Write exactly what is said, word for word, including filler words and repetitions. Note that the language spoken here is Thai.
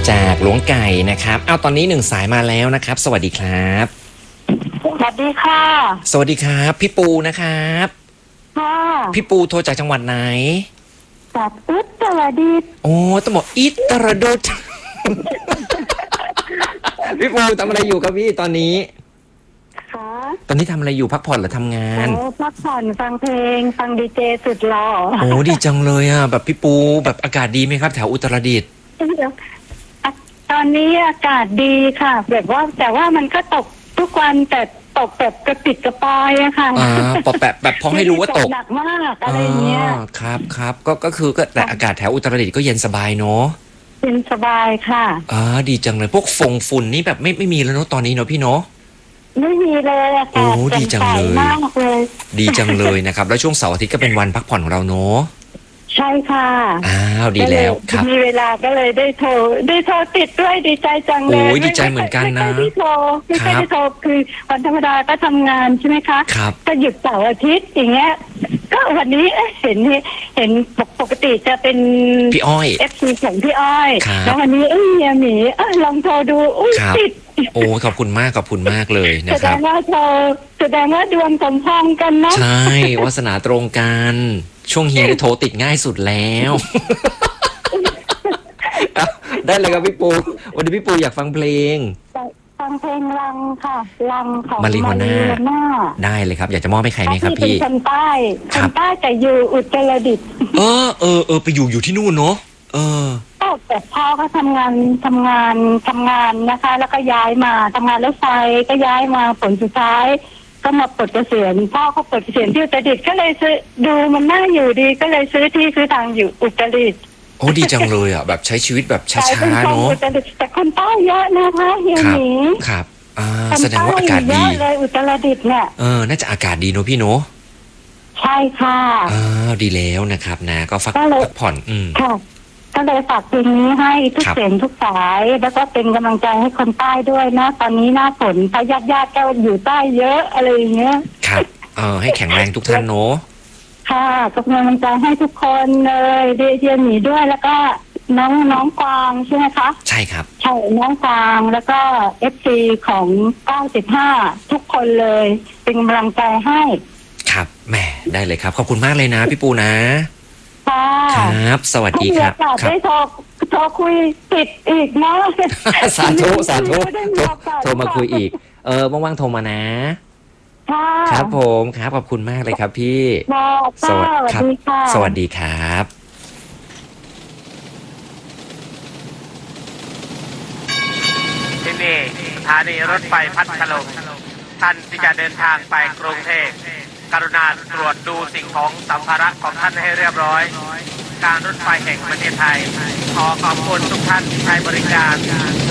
จากหลวงไก่นะครับเอาตอนนี้หนึ่งสายมาแล้วนะครับสวัสดีครับสวัสดีค่ะสวัสดีครับพี่ปูนะครับค่ะพี่ปูโทรจากจังหวัดไหนจากอุตรดิตถ์โอ้ต้องบอกอิตรดิตถ์ พี่ปูทำอะไรอยู่ครับพี่ตอนนี้ค่ะตอนนี้ทำอะไรอยู่พักผ่อนหรือทำงานโอ้พักผ่อนฟังเพลงฟังดีเจสุดหล่อโอ้ดีจังเลยอ่ะแบบพี่ปูแบบอากาศดีไหมครับแถวอุตรดิตถ์ตอนนี้อากาศดีค่ะแบบว่าแต่ว่ามันก็ตกทุกวันแต่ตกแบบกระปิดกระปายอะค่ะอ่าปอแบบแบบพอให้รู้ว่าตกหนักมากอะไรเงี้ยครับครับก็ก็คือก็แต่อากาศแถวอุตรดิตถ์ก็เย็นสบายเนาะเย็นสบายค่ะอ่าดีจังเลยพวกฟงฝุ่นนี่แบบไม่ไม่มีแล้วเนาะตอนนี้เนาะพี่เนาะไม่มีเลยอากาศโอ้ดีจังเลยมากเลยดีจังเลยนะครับแล้วช่วงเสาร์อาทิตย์ก็เป็นวันพักผ่อนของเราเนาะใช่ค่ะอ้าวดีแล้วครับมีเวลาก็เลยได้โทรได้โทรติดด้วยดีใจจังเลยโอ้ยดีใจเหมือนกันนะไม่ใช่ที่โทรไม่ใช่ที่โทรคือวันธรรมดาก็ทำงานใช่ไหมคะครับก็หยุดเสาร์อาทิตย์อย่างเงี้ยก็วันนี้เห็นเห็นปกติจะเป็นพี่อ้อยเอฟซีของพี่อ้อยแล้ววันนี้เอ้ยเฮียหมีเออลองโทรดูอุ้ยติดโอ้ขอบคุณมากขอบคุณมากเลยนะครับแสดงว่าโทรแสดงว่าดวงสมพงษ์กันนะใช่วาสนาตรงกันช่วงเฮียโทรติดง่ายสุดแล้วได้เลยครับพี่ปูวันนี้พี่ปูอยากฟังเพลงฟังเพลงลังค่ะลังของมาริโฮน่าได้เลยครับอยากจะมอบให้ใครไหมครับพี่เป็นคนใต้คนใต้แต่อยู่อุตรดิตถ์เออเออเออไปอยู่อยู่ที่นู่นเนาะเออแต่พ่อก็ทำงานทำงานทำงานนะคะแล้วก็ย้ายมาทำงานรถไฟก็ย้ายมาผลสุดท้ายก็มาปลดเกษียณพ่อเขาปลดเกษียณที่อุตรดิตถ์ก็เลยซื้อดูมันน่าอยู่ดีก็เลยซื้อที่ซื้อทางอยู่อุตรดิตถ์โอ้ดีจังเลยอ่ะแบบใช้ชีวิตแบบช้าๆเนาะแต่คนใต้เยอะนะคะเฮียหมีครับอ่าแสดงว่าอากาศดีเลยอุตรดิตถ์เนี่ยเออน่าจะอากาศดีเนาะพี่เนาะใช่ค่ะอ่าดีแล้วนะครับนะก็พักผ่อนอืมค่ะก็เลยฝากเพลงนี้ให้ทุกเสียงทุกสายแล้วก็เป็นกำลังใจให้คนใต้ด้วยนะตอนนี้หน้าฝนพญาติญาติก็อยู่ใต้เยอะอะไรอย่างเงี้ยครับเออให้แข็งแรงทุกท่านเนาะค่ะก็เป็นกำลังใจให้ทุกคนเลยเดียเดียหมีด้วยแล้วก็น้องน้องกวางใช่ไหมคะใช่ครับใช่น้องกวางแล้วก็เอฟซีของเก้าสิบห้าทุกคนเลยเป็นกำลังใจให้ครับแหมได้เลยครับขอบคุณมากเลยนะพี่ปูนะครับสวัสดีครับครับได้โทรโทรคุยติดอีกนะสาธุสาธุโทรมาคุยอีกเออว่างๆโทรมานะครับผมครับขอบคุณมากเลยครับพี่สวัสดีค่ะสวัสดีครับที่นี่สถานีรถไฟพัทลุงท่านที่จะเดินทางไปกรุงเทพกรุณาตรวจดูสิ่งของสัมภาระของท่านให้เรียบร้อยการรถไฟแห่งประเทศไทยขอขอบคุณทุกท่านที่ใช้บริการ